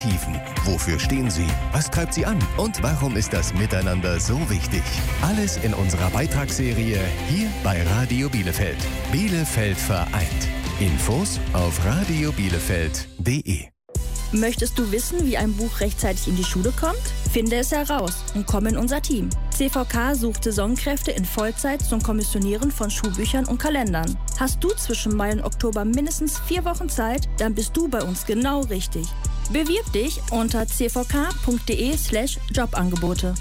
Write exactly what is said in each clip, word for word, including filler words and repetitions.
Wofür stehen sie? Was treibt sie an? Und warum ist das Miteinander so wichtig? Alles in unserer Beitragsserie hier bei Radio Bielefeld. Bielefeld vereint. Infos auf radio bielefeld punkt de. Möchtest du wissen, wie ein Buch rechtzeitig in die Schule kommt? Finde es heraus und komm in unser Team. C V K sucht Saisonkräfte in Vollzeit zum Kommissionieren von Schulbüchern und Kalendern. Hast du zwischen Mai und Oktober mindestens vier Wochen Zeit, dann bist du bei uns genau richtig. Bewirb dich unter c v k punkt de slash Jobangebote.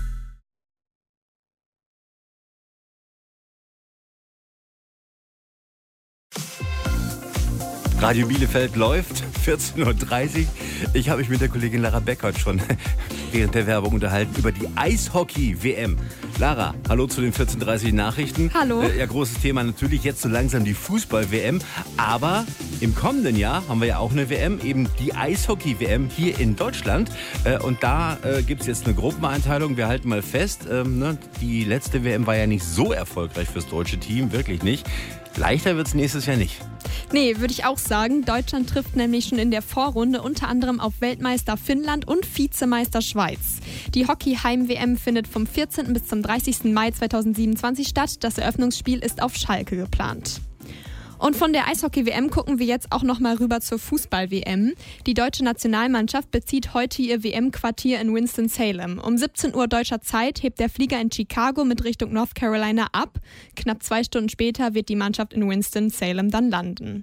Radio Bielefeld läuft, vierzehn Uhr dreißig. Ich habe mich mit der Kollegin Lara Beckert schon während der Werbung unterhalten über die Eishockey-W M. Lara, hallo zu den vierzehn Uhr dreißig Nachrichten. Hallo. Äh, ja, großes Thema natürlich jetzt so langsam die Fußball-W M. Aber im kommenden Jahr haben wir ja auch eine W M, eben die Eishockey-W M hier in Deutschland. Äh, und da äh, gibt es jetzt eine Gruppeneinteilung. Wir halten mal fest, ähm, ne, die letzte W M war ja nicht so erfolgreich fürs deutsche Team, wirklich nicht. Leichter wird es nächstes Jahr nicht. Nee, würde ich auch sagen. Deutschland trifft nämlich schon in der Vorrunde unter anderem auf Weltmeister Finnland und Vizemeister Schweiz. Die Hockey-Heim-W M findet vom vierzehnten bis zum dreißigsten Mai zweitausendsiebenundzwanzig statt. Das Eröffnungsspiel ist auf Schalke geplant. Und von der Eishockey-W M gucken wir jetzt auch noch mal rüber zur Fußball-W M. Die deutsche Nationalmannschaft bezieht heute ihr W M-Quartier in Winston-Salem. Um siebzehn Uhr deutscher Zeit hebt der Flieger in Chicago mit Richtung North Carolina ab. Knapp zwei Stunden später wird die Mannschaft in Winston-Salem dann landen.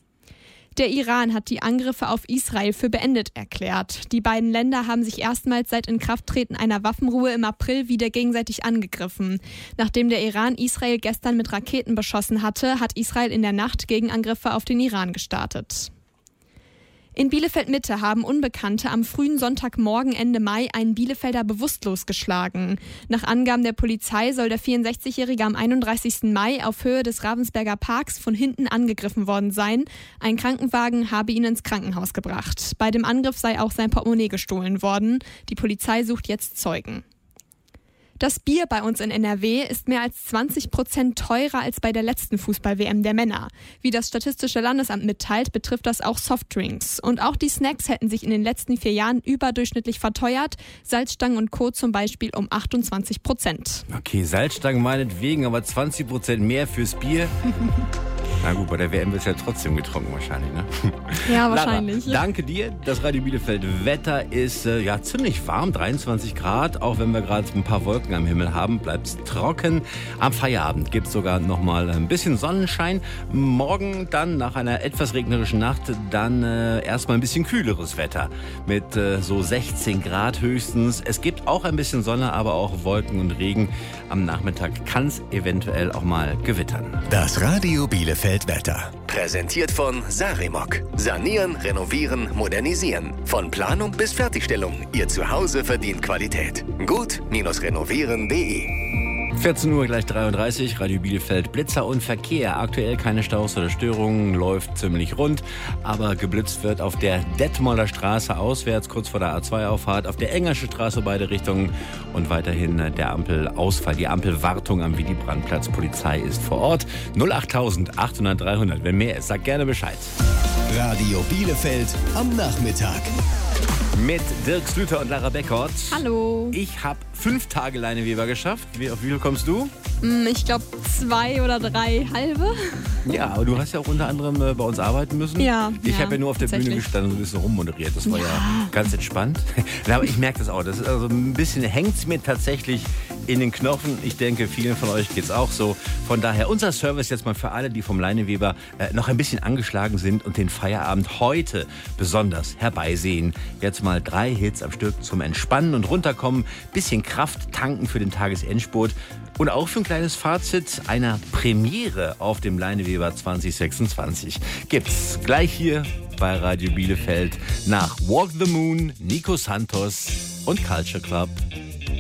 Der Iran hat die Angriffe auf Israel für beendet erklärt. Die beiden Länder haben sich erstmals seit Inkrafttreten einer Waffenruhe im April wieder gegenseitig angegriffen. Nachdem der Iran Israel gestern mit Raketen beschossen hatte, hat Israel in der Nacht Gegenangriffe auf den Iran gestartet. In Bielefeld-Mitte haben Unbekannte am frühen Sonntagmorgen Ende Mai einen Bielefelder bewusstlos geschlagen. Nach Angaben der Polizei soll der vierundsechzigjährige am einunddreißigsten Mai auf Höhe des Ravensberger Parks von hinten angegriffen worden sein. Ein Krankenwagen habe ihn ins Krankenhaus gebracht. Bei dem Angriff sei auch sein Portemonnaie gestohlen worden. Die Polizei sucht jetzt Zeugen. Das Bier bei uns in N R W ist mehr als zwanzig Prozent teurer als bei der letzten Fußball-W M der Männer. Wie das Statistische Landesamt mitteilt, betrifft das auch Softdrinks. Und auch die Snacks hätten sich in den letzten vier Jahren überdurchschnittlich verteuert. Salzstangen und Co. zum Beispiel um achtundzwanzig Prozent. Okay, Salzstangen meinetwegen, aber zwanzig Prozent mehr fürs Bier. Na gut, bei der W M wird es ja trotzdem getrunken wahrscheinlich, ne? Ja, wahrscheinlich. Lara, danke dir. Das Radio Bielefeld Wetter ist äh, ja ziemlich warm, dreiundzwanzig Grad. Auch wenn wir gerade ein paar Wolken am Himmel haben, bleibt es trocken. Am Feierabend gibt es sogar noch mal ein bisschen Sonnenschein. Morgen dann nach einer etwas regnerischen Nacht dann äh, erstmal ein bisschen kühleres Wetter mit äh, so sechzehn Grad höchstens. Es gibt auch ein bisschen Sonne, aber auch Wolken und Regen. Am Nachmittag kann es eventuell auch mal gewittern. Das Radio Bielefeld Wetter. Präsentiert von Sarimok. Sanieren, renovieren, modernisieren. Von Planung bis Fertigstellung. Ihr Zuhause verdient Qualität. Gut-renovieren punkt de. vierzehn Uhr gleich dreiunddreißig, Radio Bielefeld, Blitzer und Verkehr. Aktuell keine Staus oder Störungen, läuft ziemlich rund. Aber geblitzt wird auf der Detmolder Straße auswärts, kurz vor der A zwei Auffahrt, auf der Engersche Straße beide Richtungen und weiterhin der Ampelausfall, die Ampelwartung am Willy-Brandt-Platz. Polizei ist vor Ort. null acht achthundert dreihundert. Wenn mehr ist, sag gerne Bescheid. Radio Bielefeld am Nachmittag. Mit Dirk Slüter und Lara Beckert. Hallo. Ich habe fünf Tage Leineweber geschafft. Wie, auf wie viel kommst du? Ich glaube zwei oder drei halbe. Ja, aber du hast ja auch unter anderem äh, bei uns arbeiten müssen. Ja. Ich ja, habe ja nur auf der Bühne gestanden und so ein bisschen rummoderiert. Das war ja, ja ganz entspannt. Aber ich merke das auch. Das ist also ein bisschen hängt es mir tatsächlich in den Knochen. Ich denke, vielen von euch geht es auch so. Von daher unser Service jetzt mal für alle, die vom Leineweber äh, noch ein bisschen angeschlagen sind und den Feierabend heute besonders herbeisehen. Jetzt mal drei Hits am Stück zum Entspannen und Runterkommen. Bisschen Kraft tanken für den Tagesendspurt. Und auch für ein kleines Fazit einer Premiere auf dem Leineweber zwanzig sechsundzwanzig gibt's gleich hier bei Radio Bielefeld nach Walk the Moon, Nico Santos und Culture Club.